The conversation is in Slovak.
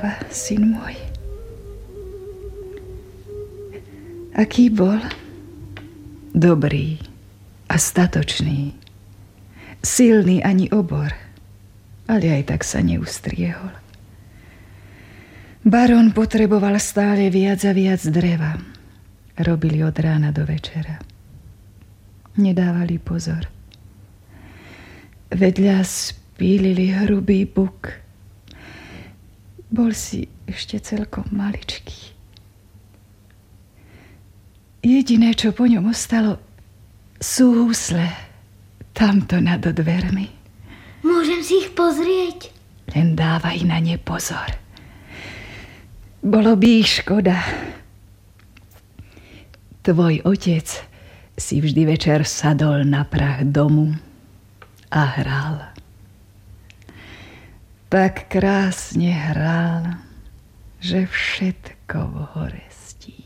rozpráva, syn môj. Aký bol? Dobrý a statočný. Silný ani obor, ale aj tak sa neustriehol. Barón potreboval stále viac a viac dreva. Robili od rána do večera. Nedávali pozor. Vedľa spílili hrubý buk. Bol si ešte celkom maličký. Jediné, čo po ňom ostalo, sú husle. Tamto nad dvermi. Môžem si ich pozrieť? Len dávaj na ne pozor. Bolo by ich škoda. Tvoj otec si vždy večer sadol na prach domu a hral. Tak krásne hral, že všetko v hore stíhal.